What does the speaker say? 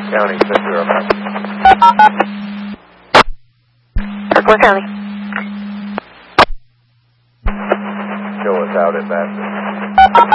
County, Center of Master. Kirkland County. Show us out at Master.